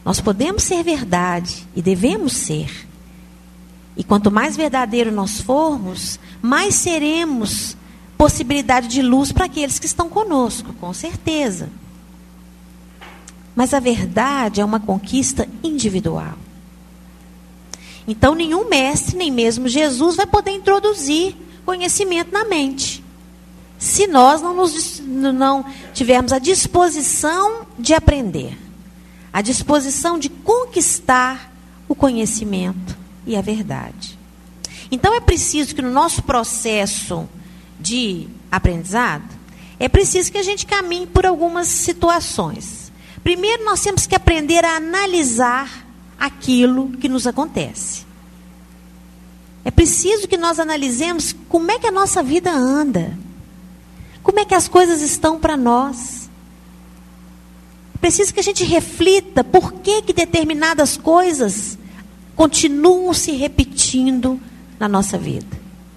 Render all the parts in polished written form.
Nós podemos ser verdade e devemos ser. E quanto mais verdadeiro nós formos, mais seremos possibilidade de luz para aqueles que estão conosco, com certeza. Mas a verdade é uma conquista individual. Então, nenhum mestre, nem mesmo Jesus, vai poder introduzir conhecimento na mente, se nós não tivermos a disposição de aprender, a disposição de conquistar o conhecimento e a verdade. Então, é preciso que no nosso processo de aprendizado, é preciso que a gente caminhe por algumas situações. Primeiro, nós temos que aprender a analisar aquilo que nos acontece. É preciso que nós analisemos como é que a nossa vida anda. Como é que as coisas estão para nós. É preciso que a gente reflita por que determinadas coisas continuam se repetindo na nossa vida.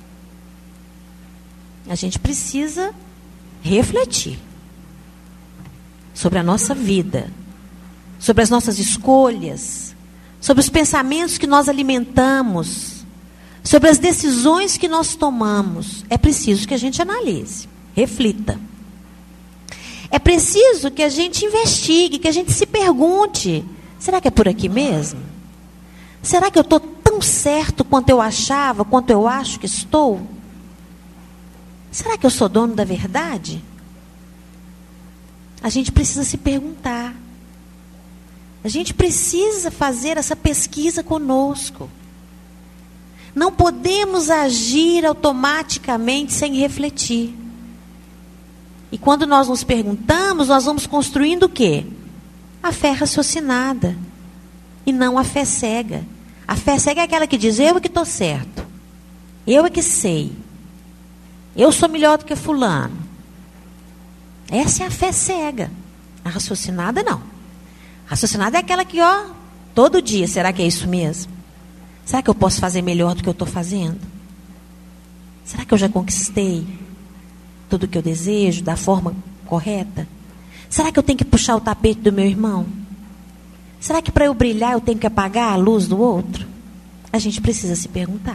A gente precisa refletir sobre a nossa vida, sobre as nossas escolhas, sobre os pensamentos que nós alimentamos, sobre as decisões que nós tomamos. É preciso que a gente analise, reflita. É preciso que a gente investigue, que a gente se pergunte: será que é por aqui mesmo? Será que eu estou tão certo quanto eu achava, quanto eu acho que estou? Será que eu sou dono da verdade? A gente precisa se perguntar. A gente precisa fazer essa pesquisa conosco. Não podemos agir automaticamente sem refletir. E quando nós nos perguntamos, nós vamos construindo o quê? A fé raciocinada. E não a fé cega. A fé cega é aquela que diz: eu é que estou certo. Eu é que sei. Eu sou melhor do que fulano. Essa é a fé cega. A raciocinada não. A raciocinada é aquela que, todo dia, será que é isso mesmo? Será que eu posso fazer melhor do que eu estou fazendo? Será que eu já conquistei tudo o que eu desejo da forma correta? Será que eu tenho que puxar o tapete do meu irmão? Será que para eu brilhar eu tenho que apagar a luz do outro? A gente precisa se perguntar.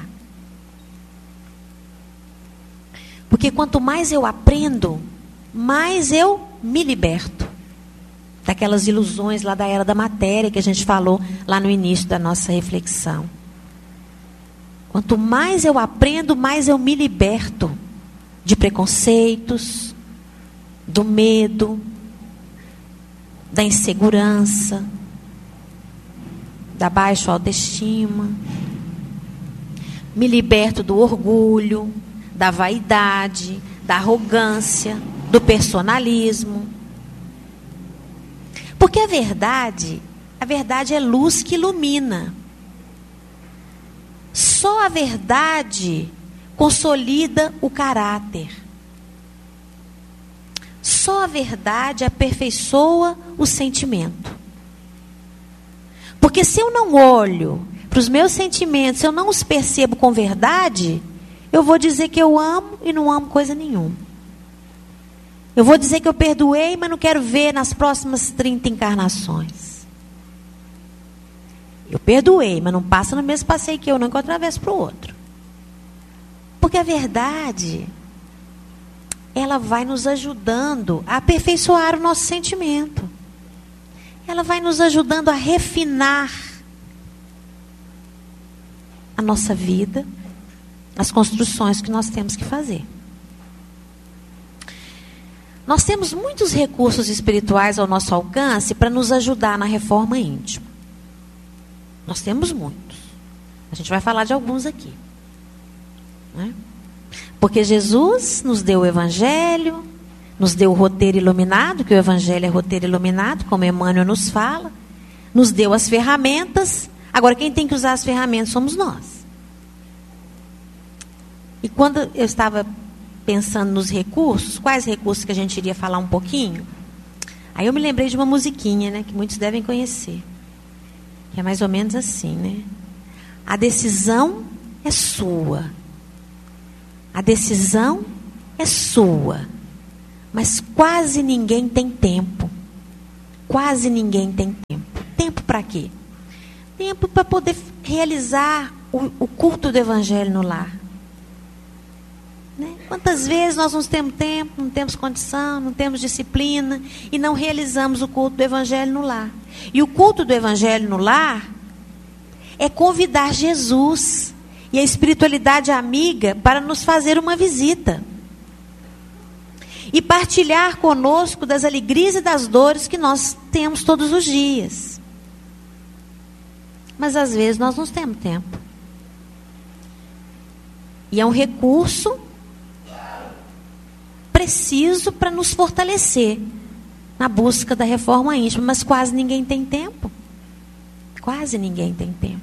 Porque quanto mais eu aprendo, mais eu me liberto daquelas ilusões lá da era da matéria que a gente falou lá no início da nossa reflexão. Quanto mais eu aprendo, mais eu me liberto de preconceitos, do medo, da insegurança, da baixa autoestima. Me liberto do orgulho, da vaidade, da arrogância, do personalismo. Porque a verdade é luz que ilumina. Só a verdade consolida o caráter. Só a verdade aperfeiçoa o sentimento. Porque se eu não olho para os meus sentimentos, se eu não os percebo com verdade, eu vou dizer que eu amo e não amo coisa nenhuma. Eu vou dizer que eu perdoei, mas não quero ver nas próximas 30 encarnações. Eu perdoei, mas não passa no mesmo passeio que eu, não, que eu atravesso para o outro. Porque a verdade, ela vai nos ajudando a aperfeiçoar o nosso sentimento. Ela vai nos ajudando a refinar a nossa vida, as construções que nós temos que fazer. Nós temos muitos recursos espirituais ao nosso alcance para nos ajudar na reforma íntima. Nós temos muitos. A gente vai falar de alguns aqui. Né? Porque Jesus nos deu o Evangelho, nos deu o roteiro iluminado, que o Evangelho é roteiro iluminado, como Emmanuel nos fala. Nos deu as ferramentas. Agora, quem tem que usar as ferramentas somos nós. E quando eu estava pensando nos recursos, quais recursos que a gente iria falar um pouquinho, aí eu me lembrei de uma musiquinha, né, que muitos devem conhecer, que é mais ou menos assim, né? A decisão é sua. A decisão é sua. Mas quase ninguém tem tempo. Quase ninguém tem tempo. Tempo para quê? Tempo para poder realizar o culto do Evangelho no lar. Né? Quantas vezes nós não temos tempo, não temos condição, não temos disciplina e não realizamos o culto do Evangelho no lar. E o culto do Evangelho no lar é convidar Jesus e a espiritualidade amiga para nos fazer uma visita. E partilhar conosco das alegrias e das dores que nós temos todos os dias. Mas às vezes nós não temos tempo. E é um recurso preciso para nos fortalecer na busca da reforma íntima, mas quase ninguém tem tempo. Quase ninguém tem tempo.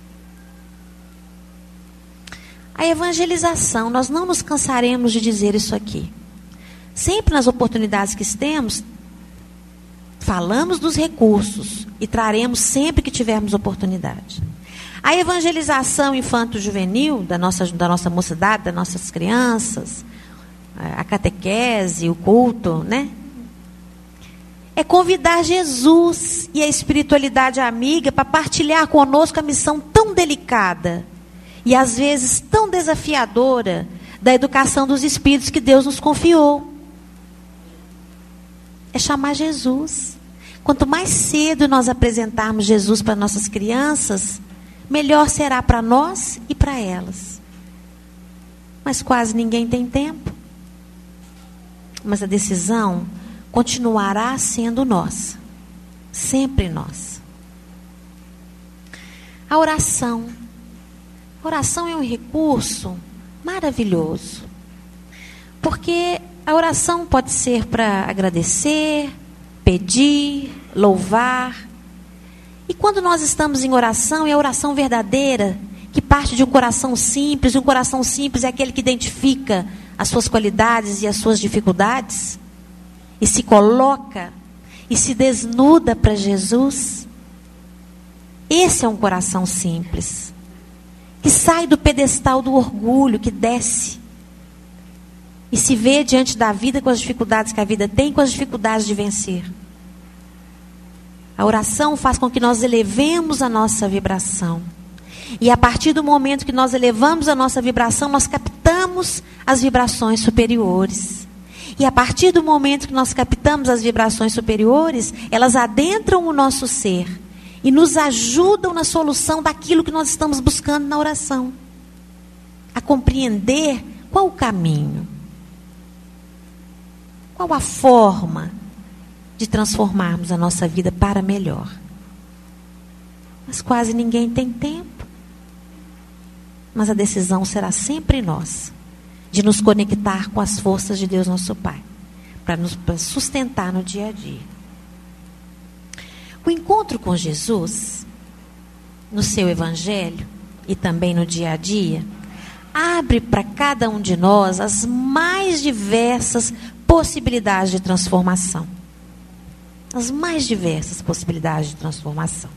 A evangelização, nós não nos cansaremos de dizer isso aqui. Sempre nas oportunidades que temos, falamos dos recursos e traremos sempre que tivermos oportunidade. A evangelização infanto-juvenil da nossa mocidade, das nossas crianças, a catequese, o culto, né? É convidar Jesus e a espiritualidade amiga para partilhar conosco a missão tão delicada e às vezes tão desafiadora da educação dos espíritos que Deus nos confiou. É chamar Jesus. Quanto mais cedo nós apresentarmos Jesus para nossas crianças, melhor será para nós e para elas. Mas quase ninguém tem tempo. Mas a decisão continuará sendo nossa. Sempre nossa. A oração. A oração é um recurso maravilhoso. Porque a oração pode ser para agradecer, pedir, louvar. E quando nós estamos em oração, é a oração verdadeira, que parte de um coração simples. Um coração simples é aquele que identifica as suas qualidades e as suas dificuldades, e se coloca e se desnuda para Jesus. Esse é um coração simples, que sai do pedestal do orgulho, que desce e se vê diante da vida com as dificuldades que a vida tem, com as dificuldades de vencer. A oração faz com que nós elevemos a nossa vibração. E a partir do momento que nós elevamos a nossa vibração, nós captamos as vibrações superiores. E a partir do momento que nós captamos as vibrações superiores, elas adentram o nosso ser e nos ajudam na solução daquilo que nós estamos buscando na oração. A compreender qual o caminho, qual a forma de transformarmos a nossa vida para melhor. Mas quase ninguém tem tempo. Mas a decisão será sempre nossa, de nos conectar com as forças de Deus nosso Pai, para nos sustentar no dia a dia. O encontro com Jesus, no seu Evangelho e também no dia a dia, abre para cada um de nós as mais diversas possibilidades de transformação. As mais diversas possibilidades de transformação.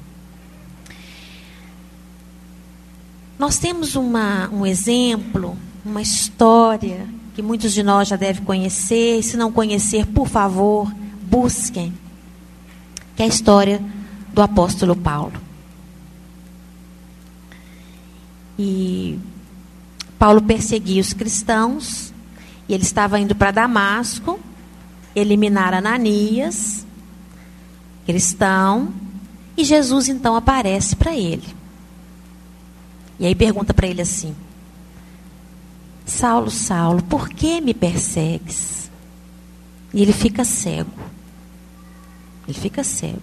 Nós temos um exemplo, uma história que muitos de nós já devem conhecer. E se não conhecer, por favor, busquem. Que é a história do apóstolo Paulo. E Paulo perseguia os cristãos. E ele estava indo para Damasco eliminar Ananias, cristão. E Jesus então aparece para ele. E aí pergunta para ele assim: Saulo, Saulo, por que me persegues? E ele fica cego. Ele fica cego.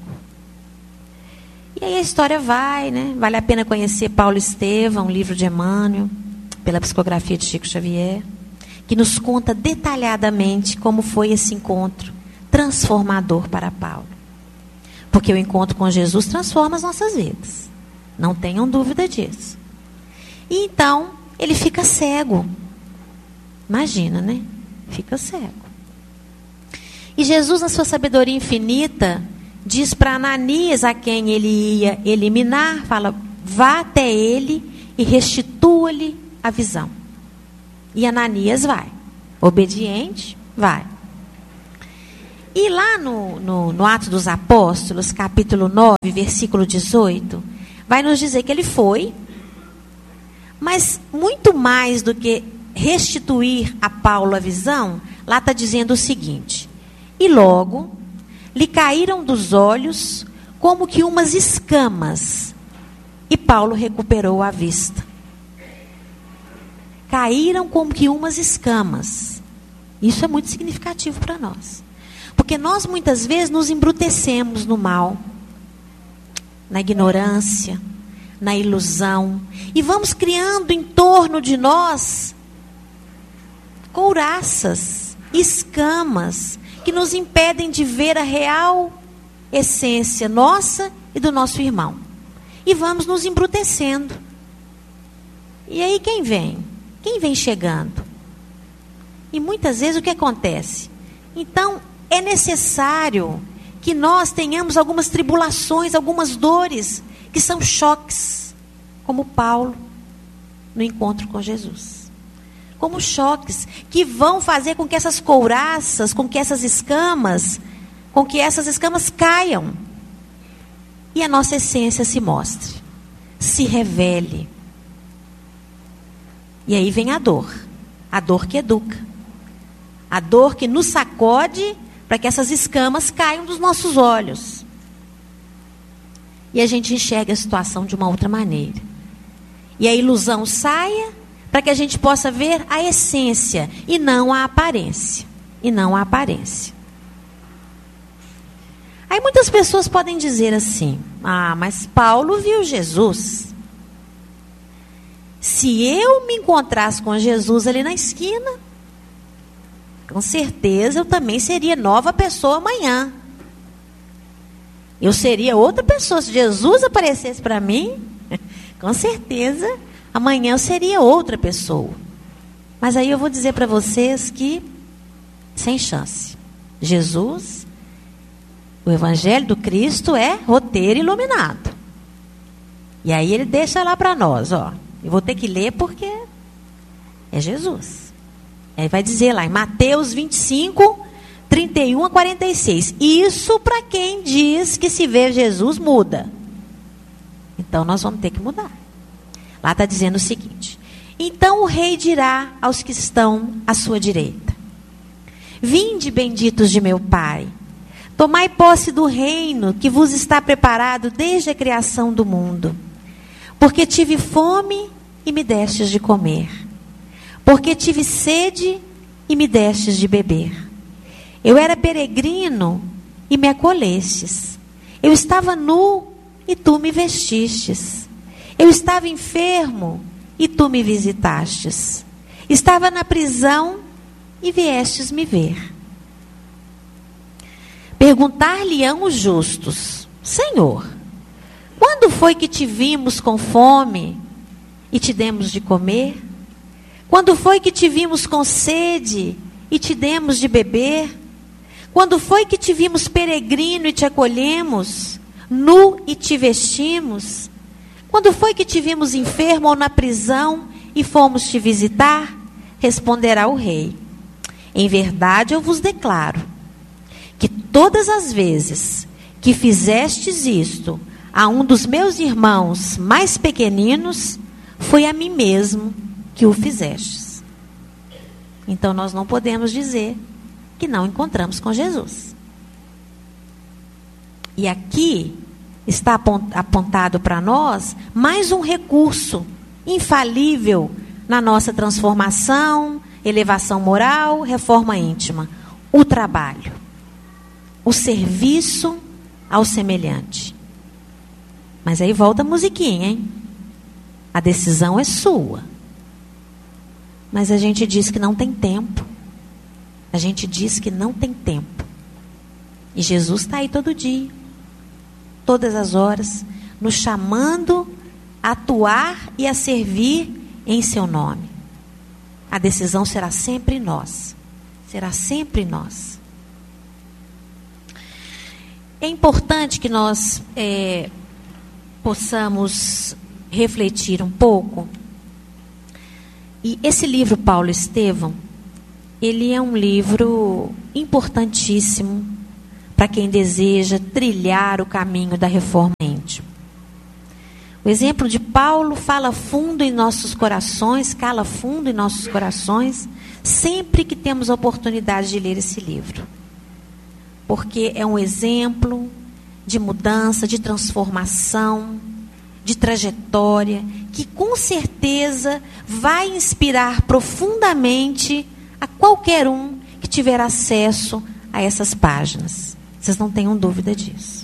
E aí a história vai, né? Vale a pena conhecer Paulo Estevão, um livro de Emmanuel, pela psicografia de Chico Xavier, que nos conta detalhadamente como foi esse encontro transformador para Paulo. Porque o encontro com Jesus transforma as nossas vidas. Não tenham dúvida disso. E então, ele fica cego. Imagina, né? Fica cego. E Jesus, na sua sabedoria infinita, diz para Ananias, a quem ele ia eliminar, fala: vá até ele e restitua-lhe a visão. E Ananias vai. Obediente, vai. E lá no Atos dos Apóstolos, capítulo 9, versículo 18, vai nos dizer que ele foi, mas muito mais do que restituir a Paulo a visão, lá está dizendo o seguinte: e logo lhe caíram dos olhos como que umas escamas, e Paulo recuperou a vista. Caíram como que umas escamas. Isso é muito significativo para nós. Porque nós muitas vezes nos embrutecemos no mal, na ignorância, na ilusão, e vamos criando em torno de nós couraças, escamas, que nos impedem de ver a real essência nossa e do nosso irmão. E vamos nos embrutecendo. E aí quem vem? Quem vem chegando? E muitas vezes o que acontece? Então, é necessário que nós tenhamos algumas tribulações, algumas dores, que são choques, como Paulo no encontro com Jesus. Como choques que vão fazer com que essas couraças, com que essas escamas caiam. E a nossa essência se mostre, se revele. E aí vem a dor que educa, a dor que nos sacode para que essas escamas caiam dos nossos olhos. E a gente enxerga a situação de uma outra maneira. E a ilusão saia para que a gente possa ver a essência e não a aparência. Aí muitas pessoas podem dizer assim: ah, mas Paulo viu Jesus. Se eu me encontrasse com Jesus ali na esquina, com certeza eu também seria nova pessoa amanhã. Eu seria outra pessoa. Se Jesus aparecesse para mim, com certeza amanhã eu seria outra pessoa. Mas aí eu vou dizer para vocês que sem chance. Jesus, o Evangelho do Cristo é roteiro iluminado. E aí ele deixa lá para nós, ó. Eu vou ter que ler porque é Jesus. Aí vai dizer lá em Mateus 25, 31 a 46. Isso para quem diz que se vê Jesus muda. Então nós vamos ter que mudar. Lá está dizendo o seguinte: então o rei dirá aos que estão à sua direita: vinde, benditos de meu Pai, tomai posse do reino que vos está preparado desde a criação do mundo. Porque tive fome e me destes de comer. Porque tive sede e me destes de beber. Eu era peregrino e me acolhestes. Eu estava nu e tu me vestistes. Eu estava enfermo e tu me visitastes. Estava na prisão e viestes me ver. Perguntar-lhe-ão os justos: Senhor, quando foi que te vimos com fome e te demos de comer? Quando foi que te vimos com sede e te demos de beber? Quando foi que te vimos peregrino e te acolhemos, nu e te vestimos? Quando foi que te vimos enfermo ou na prisão e fomos te visitar? Responderá o rei: em verdade eu vos declaro que todas as vezes que fizestes isto a um dos meus irmãos mais pequeninos, foi a mim mesmo que o fizestes. Então nós não podemos dizer que não encontramos com Jesus. E aqui está apontado para nós mais um recurso infalível na nossa transformação, elevação moral, reforma íntima: o trabalho, o serviço ao semelhante. Mas aí volta a musiquinha, hein? A decisão é sua. Mas a gente diz que não tem tempo. A gente diz que não tem tempo. E Jesus está aí todo dia, todas as horas, nos chamando a atuar e a servir em seu nome. A decisão será sempre nossa. Será sempre nossa. É importante que nós possamos refletir um pouco. E esse livro, Paulo Estevão, ele é um livro importantíssimo para quem deseja trilhar o caminho da reforma íntima. O exemplo de Paulo fala fundo em nossos corações, cala fundo em nossos corações, sempre que temos a oportunidade de ler esse livro. Porque é um exemplo de mudança, de transformação, de trajetória, que com certeza vai inspirar profundamente a qualquer um que tiver acesso a essas páginas. Vocês não tenham dúvida disso.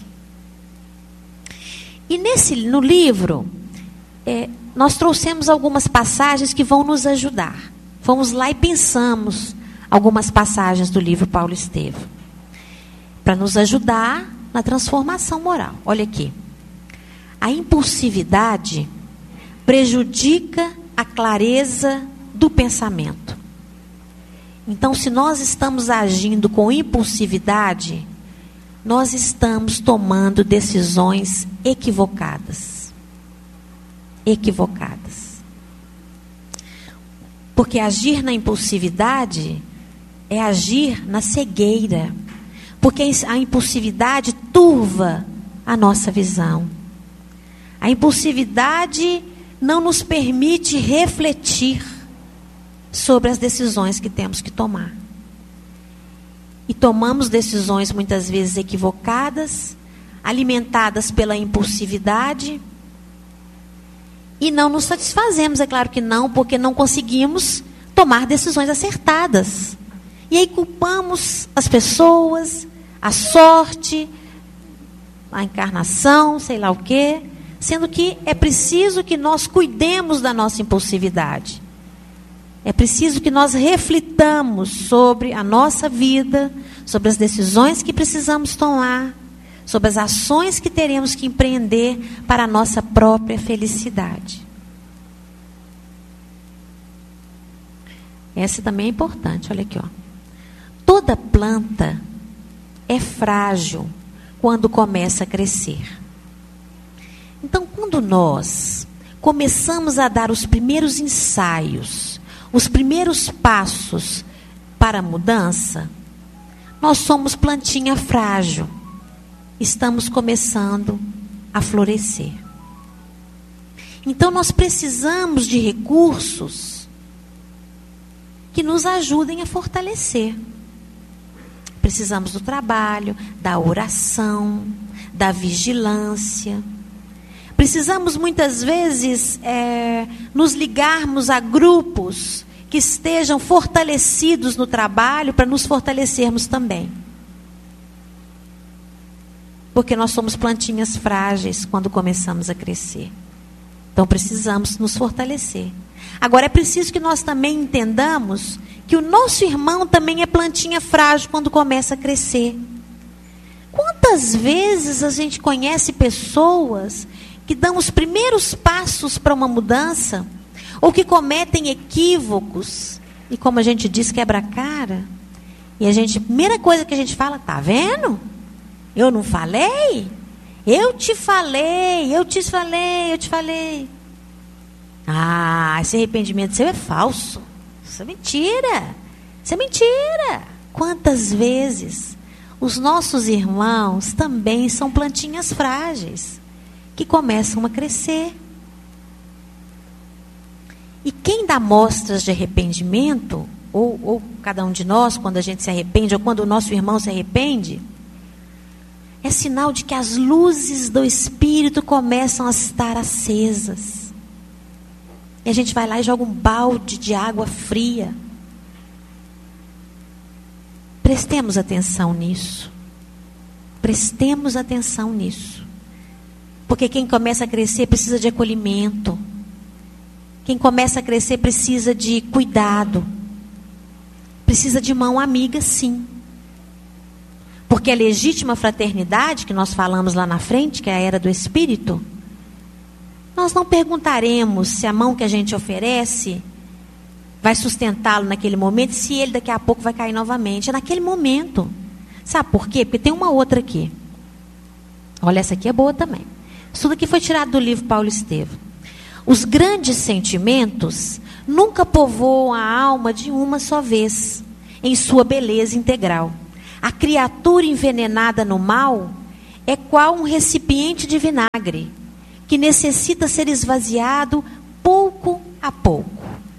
E no livro, nós trouxemos algumas passagens que vão nos ajudar. Fomos lá e pensamos algumas passagens do livro Paulo Estevam, para nos ajudar na transformação moral. Olha aqui. A impulsividade prejudica a clareza do pensamento. Então, se nós estamos agindo com impulsividade, nós estamos tomando decisões equivocadas. Equivocadas. Porque agir na impulsividade é agir na cegueira. Porque a impulsividade turva a nossa visão. A impulsividade não nos permite refletir sobre as decisões que temos que tomar. E tomamos decisões muitas vezes equivocadas, alimentadas pela impulsividade, e não nos satisfazemos, é claro que não, porque não conseguimos tomar decisões acertadas. E aí culpamos as pessoas, a sorte, a encarnação, sei lá o quê, sendo que é preciso que nós cuidemos da nossa impulsividade. É preciso que nós reflitamos sobre a nossa vida, sobre as decisões que precisamos tomar, sobre as ações que teremos que empreender para a nossa própria felicidade. Essa também é importante, olha aqui, ó. Toda planta é frágil quando começa a crescer. Então, quando nós começamos a dar os primeiros ensaios, os primeiros passos para a mudança, nós somos plantinha frágil. Estamos começando a florescer. Então, nós precisamos de recursos que nos ajudem a fortalecer. Precisamos do trabalho, da oração, da vigilância. Precisamos muitas vezes nos ligarmos a grupos que estejam fortalecidos no trabalho para nos fortalecermos também. Porque nós somos plantinhas frágeis quando começamos a crescer. Então precisamos nos fortalecer. Agora é preciso que nós também entendamos que o nosso irmão também é plantinha frágil quando começa a crescer. Quantas vezes a gente conhece pessoas que dão os primeiros passos para uma mudança, ou que cometem equívocos, e como a gente diz, quebra a cara, e a primeira coisa que a gente fala, tá vendo? Eu não falei? Eu te falei, eu te falei, eu te falei. Ah, esse arrependimento seu é falso. Isso é mentira. Isso é mentira. Quantas vezes os nossos irmãos também são plantinhas frágeis, que começam a crescer. E quem dá mostras de arrependimento, ou cada um de nós, quando a gente se arrepende, ou quando o nosso irmão se arrepende, é sinal de que as luzes do Espírito começam a estar acesas. E a gente vai lá e joga um balde de água fria. Prestemos atenção nisso. Prestemos atenção nisso. Porque quem começa a crescer precisa de acolhimento. Quem começa a crescer precisa de cuidado. Precisa de mão amiga, sim. Porque a legítima fraternidade, que nós falamos lá na frente, que é a era do Espírito, nós não perguntaremos se a mão que a gente oferece vai sustentá-lo naquele momento, se ele daqui a pouco vai cair novamente. É naquele momento. Sabe por quê? Porque tem uma outra aqui. Olha, essa aqui é boa também. Isso tudo aqui foi tirado do livro Paulo Estevam. Os grandes sentimentos nunca povoam a alma de uma só vez, em sua beleza integral. A criatura envenenada no mal é qual um recipiente de vinagre, que necessita ser esvaziado pouco a pouco.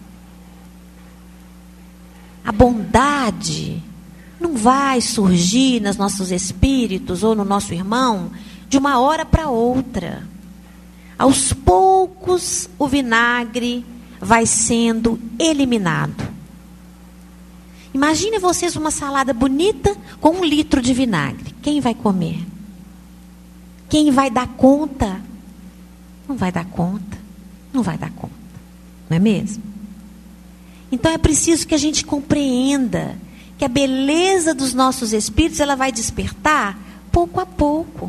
A bondade não vai surgir nos nossos espíritos ou no nosso irmão de uma hora para outra. Aos poucos, o vinagre vai sendo eliminado. Imagine vocês uma salada bonita com 1 litro de vinagre. Quem vai comer? Quem vai dar conta? Não vai dar conta. Não vai dar conta. Não é mesmo? Então é preciso que a gente compreenda que a beleza dos nossos espíritos, ela vai despertar pouco a pouco.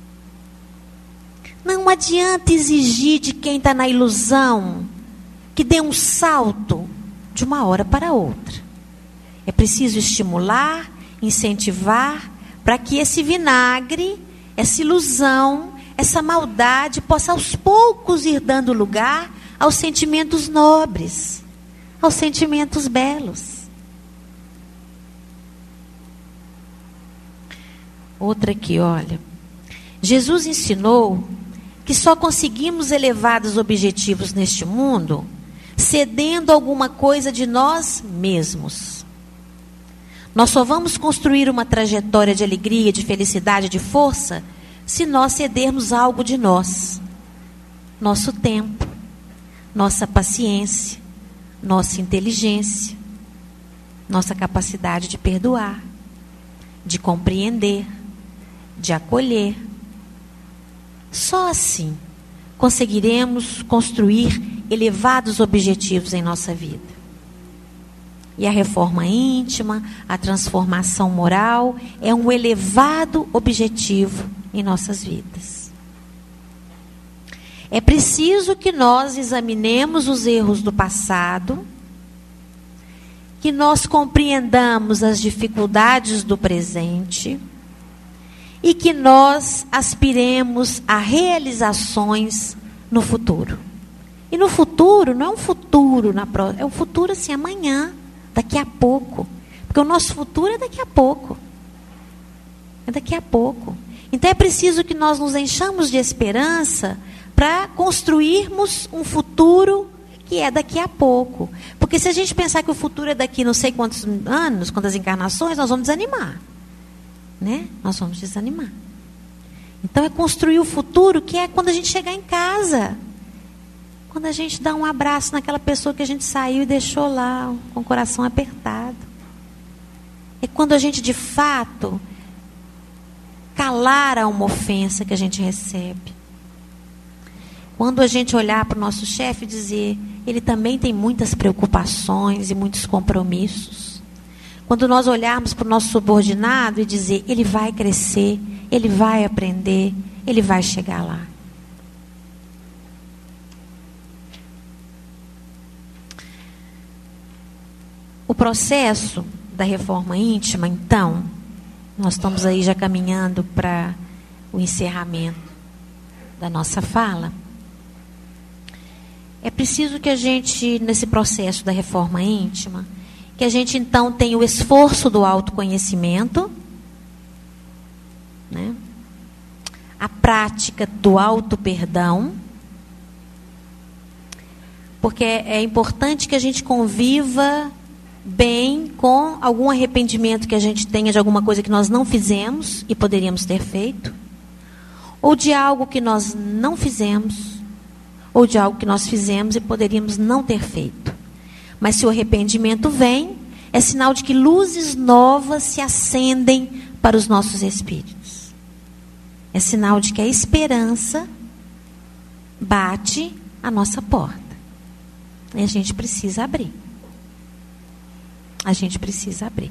Não adianta exigir de quem está na ilusão que dê um salto de uma hora para outra. É preciso estimular, incentivar, para que esse vinagre, essa ilusão, essa maldade possa aos poucos ir dando lugar aos sentimentos nobres, aos sentimentos belos. Outra aqui, olha. Jesus ensinou que só conseguimos elevados objetivos neste mundo cedendo alguma coisa de nós mesmos. Nós só vamos construir uma trajetória de alegria, de felicidade, de força, se nós cedermos algo de nós. Nosso tempo, nossa paciência, nossa inteligência, nossa capacidade de perdoar, de compreender, de acolher. Só assim conseguiremos construir elevados objetivos em nossa vida. E a reforma íntima, a transformação moral, é um elevado objetivo em nossas vidas. É preciso que nós examinemos os erros do passado, que nós compreendamos as dificuldades do presente e que nós aspiremos a realizações no futuro. E no futuro, não é um futuro, é um futuro assim, amanhã, daqui a pouco. Porque o nosso futuro é daqui a pouco. É daqui a pouco. Então é preciso que nós nos enchamos de esperança para construirmos um futuro que é daqui a pouco. Porque se a gente pensar que o futuro é daqui não sei quantos anos, quantas encarnações, nós vamos desanimar. Né? Nós vamos desanimar. Então é construir o futuro que é quando a gente chegar em casa. Quando a gente dá um abraço naquela pessoa que a gente saiu e deixou lá, com o coração apertado. É quando a gente, de fato, calar a uma ofensa que a gente recebe. Quando a gente olhar para o nosso chefe e dizer, ele também tem muitas preocupações e muitos compromissos. Quando nós olharmos para o nosso subordinado e dizer, ele vai crescer, ele vai aprender, ele vai chegar lá. O processo da reforma íntima, então, nós estamos aí já caminhando para o encerramento da nossa fala. É preciso que a gente, nesse processo da reforma íntima, que a gente então tenha o esforço do autoconhecimento, né? A prática do auto-perdão, porque é importante que a gente conviva bem com algum arrependimento que a gente tenha de alguma coisa que nós não fizemos e poderíamos ter feito, ou de algo que nós não fizemos, ou de algo que nós fizemos e poderíamos não ter feito. Mas se o arrependimento vem, é sinal de que luzes novas se acendem para os nossos espíritos. É sinal de que a esperança bate à nossa porta. E a gente precisa abrir. A gente precisa abrir.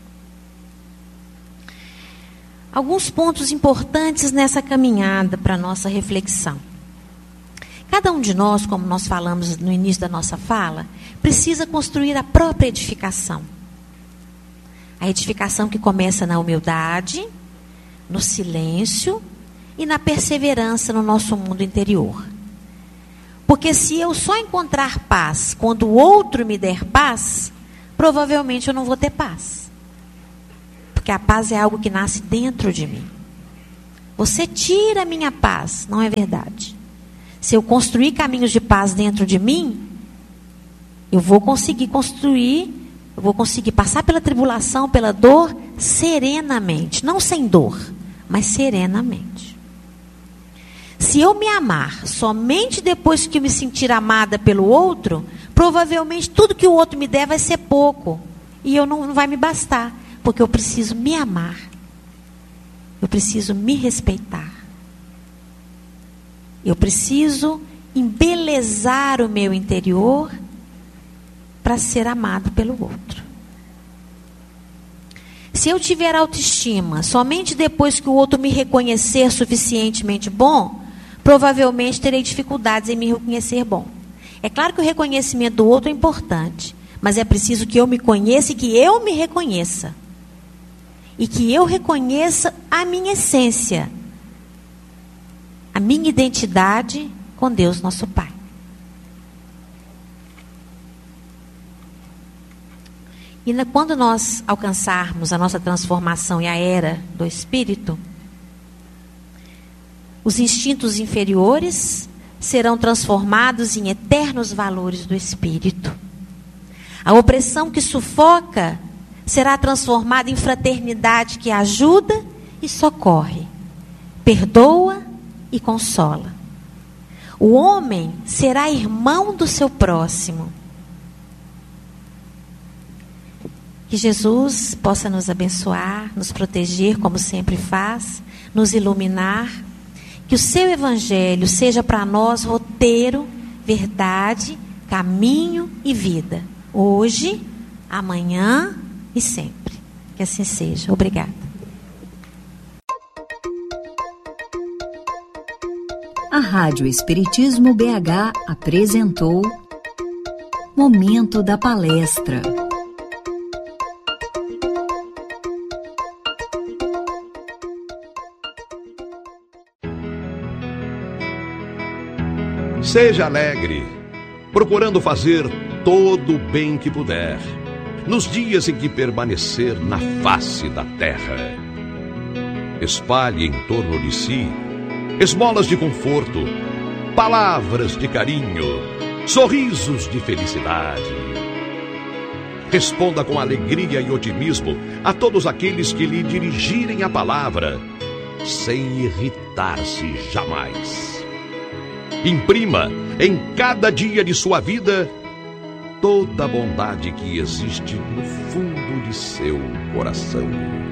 Alguns pontos importantes nessa caminhada para a nossa reflexão. Cada um de nós, como nós falamos no início da nossa fala, precisa construir a própria edificação. A edificação que começa na humildade, no silêncio e na perseverança no nosso mundo interior. Porque se eu só encontrar paz quando o outro me der paz, provavelmente eu não vou ter paz. Porque a paz é algo que nasce dentro de mim. Você tira a minha paz, não é verdade. Se eu construir caminhos de paz dentro de mim, eu vou conseguir construir, eu vou conseguir passar pela tribulação, pela dor, serenamente. Não sem dor, mas serenamente. Se eu me amar somente depois que eu me sentir amada pelo outro, provavelmente tudo que o outro me der vai ser pouco. E eu não vai me bastar, porque eu preciso me amar. Eu preciso me respeitar. Eu preciso embelezar o meu interior para ser amado pelo outro. Se eu tiver autoestima somente depois que o outro me reconhecer suficientemente bom, provavelmente terei dificuldades em me reconhecer bom. É claro que o reconhecimento do outro é importante, mas é preciso que eu me conheça e que eu me reconheça. E que eu reconheça a minha essência, a minha identidade com Deus, nosso Pai. E quando nós alcançarmos a nossa transformação e a era do Espírito, os instintos inferiores serão transformados em eternos valores do Espírito. A opressão que sufoca será transformada em fraternidade que ajuda e socorre, perdoa e consola. O homem será irmão do seu próximo. Que Jesus possa nos abençoar, nos proteger, como sempre faz, nos iluminar. Que o seu evangelho seja para nós roteiro, verdade, caminho e vida. Hoje, amanhã e sempre. Que assim seja. Obrigada. A Rádio Espiritismo BH apresentou Momento da Palestra. Seja alegre, procurando fazer todo o bem que puder, nos dias em que permanecer na face da terra. Espalhe em torno de si esmolas de conforto, palavras de carinho, sorrisos de felicidade. Responda com alegria e otimismo a todos aqueles que lhe dirigirem a palavra, sem irritar-se jamais. Imprima em cada dia de sua vida toda a bondade que existe no fundo de seu coração.